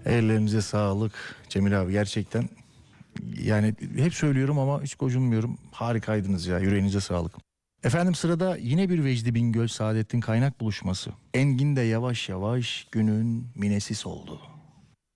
Ellerinize sağlık Cemil abi, gerçekten. Yani hep söylüyorum ama hiç gocunmuyorum. Harikaydınız ya, yüreğinize sağlık. Efendim, sırada yine bir Vecdi Bingöl Saadettin Kaynak buluşması. Engin de yavaş yavaş günün minesi oldu.